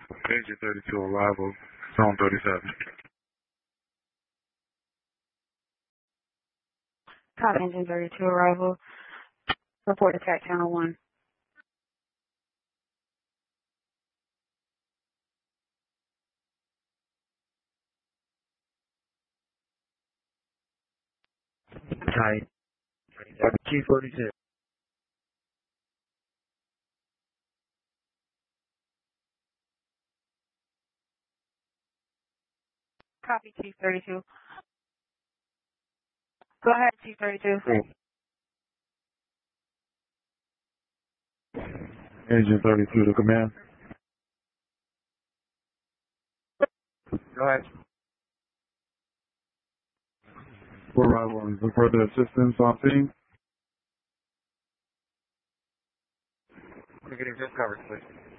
Agent 32 arrival, zone 37. Cop engine 32 arrival. Report attack channel 1. Tight. Chief 42. Copy, Chief 32. Go ahead, Chief 32. Agent 32 to command. Go ahead. Arrival and further assistance on scene. We're getting just covered, please.